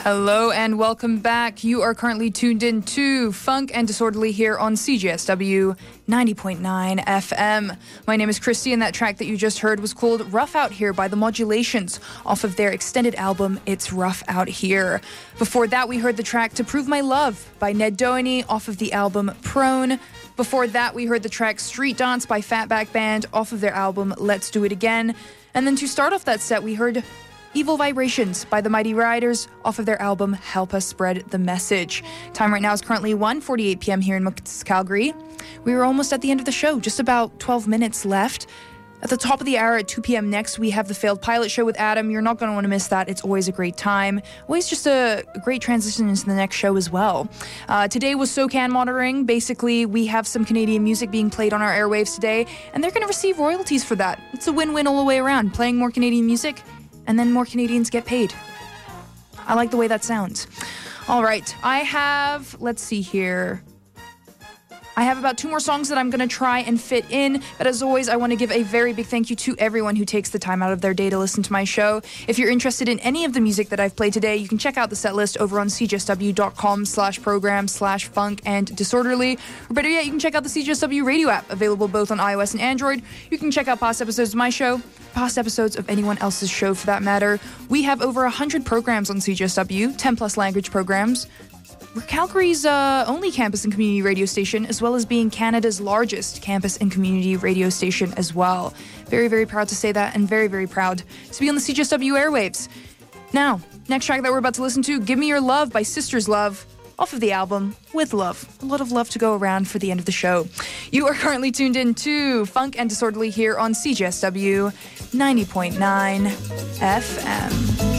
Hello and welcome back. You are currently tuned in to Funk and Disorderly here on CJSW 90.9 FM. My name is Christy, and that track that you just heard was called Rough Out Here by The Modulations off of their extended album It's Rough Out Here. Before that, we heard the track To Prove My Love by Ned Doheny off of the album Prone. Before that, we heard the track Street Dance by Fatback Band off of their album Let's Do It Again. And then to start off that set, we heard Evil Vibrations by the Mighty Riders off of their album Help Us Spread the Message. Time right now is currently 1:48 p.m. here in Calgary. We are almost at the end of the show, just about 12 minutes left. At the top of the hour at 2 p.m. next, we have the Failed Pilot Show with Adam. You're not going to want to miss that. It's always a great time. Always just a great transition into the next show as well. Today was SOCAN monitoring. Basically, we have some Canadian music being played on our airwaves today, and they're going to receive royalties for that. It's a win-win all the way around. Playing more Canadian music, and then more Canadians get paid. I like the way that sounds. All right, let's see here. I have about 2 more songs that I'm going to try and fit in, but as always, I want to give a very big thank you to everyone who takes the time out of their day to listen to my show. If you're interested in any of the music that I've played today, you can check out the set list over on cjsw.com/program/funk and disorderly. Or better yet, you can check out the CJSW radio app, available both on iOS and Android. You can check out past episodes of my show, past episodes of anyone else's show for that matter. We have over 100 programs on CJSW, 10 plus language programs. We're Calgary's only campus and community radio station, as well as being Canada's largest campus and community radio station as well. Very, very proud to say that, and very, very proud to be on the CJSW airwaves. Now, next track that we're about to listen to, Give Me Your Love by Sisters Love, off of the album With Love. A lot of love to go around for the end of the show. You are currently tuned in to Funk and Disorderly here on CJSW 90.9 FM.